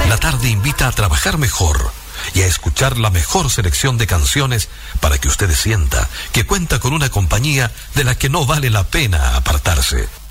La tarde invita a trabajar mejor y a escuchar la mejor selección de canciones para que usted sienta que cuenta con una compañía de la que no vale la pena apartarse.